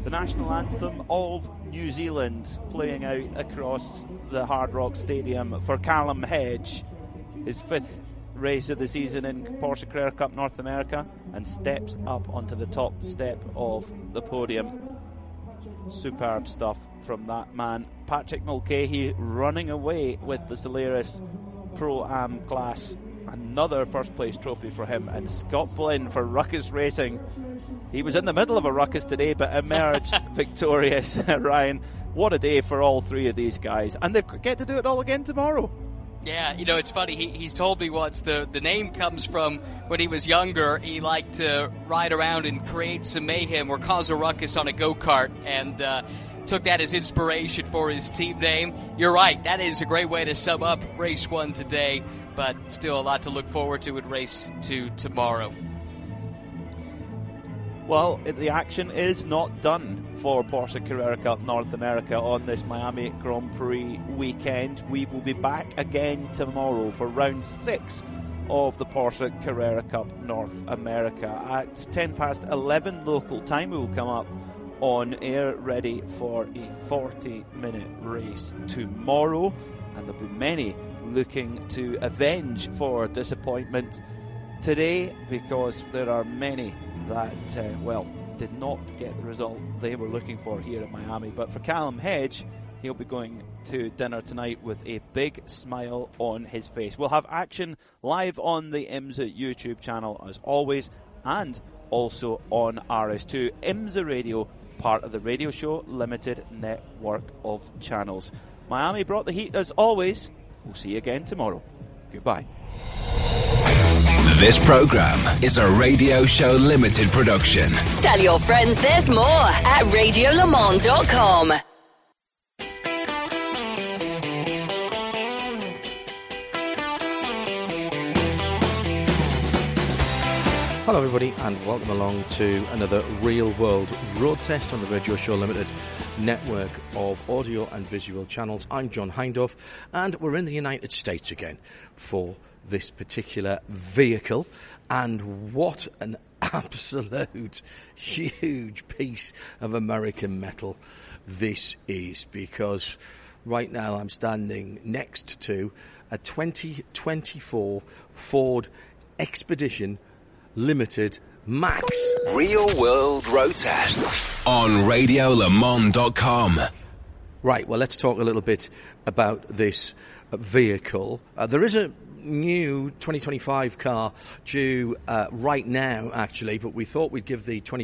the national anthem of New Zealand playing out across the Hard Rock Stadium for Callum Hedge, his 5th race of the season in Porsche Carrera Cup North America, and steps up onto the top step of the podium. Superb stuff from that man. Patrick Mulcahy running away with the Solaris Pro-Am class. Another first place trophy for him. And Scott Blinn for Ruckus Racing. He was in the middle of a ruckus today but emerged victorious. Ryan, what a day for all three of these guys, and they get to do it all again tomorrow. Yeah, you know, it's funny, he's told me once the name comes from when he was younger. He liked to ride around and create some mayhem or cause a ruckus on a go-kart, and took that as inspiration for his team name. You're right, that is a great way to sum up race 1 today, but still a lot to look forward to in race 2 tomorrow. Well, the action is not done for Porsche Carrera Cup North America on this Miami Grand Prix weekend. We will be back again tomorrow for round 6 of the Porsche Carrera Cup North America. At 10 past 11 local time, we will come up on air ready for a 40-minute race tomorrow, and there'll be many looking to avenge for disappointment today, because there are many that, did not get the result they were looking for here at Miami. But for Callum Hedge, he'll be going to dinner tonight with a big smile on his face. We'll have action live on the IMSA YouTube channel as always, and also on RS2. IMSA Radio, part of the Radio Show Limited network of channels. Miami brought the heat as always. We'll see you again tomorrow. Goodbye. This program is a Radio Show Limited production. Tell your friends there's more at radiolemans.com. Hello everybody, and welcome along to another Real World Road Test on the Radio Show Limited network of audio and visual channels. I'm John Hindhaugh, and we're in the United States again for this particular vehicle, and what an absolute huge piece of American metal this is, because right now I'm standing next to a 2024 Ford Expedition Limited Max. Real World Road Tests on radiolemans.com. Right, well, let's talk a little bit about this vehicle. There is a new 2025 car due right now, actually, but we thought we'd give the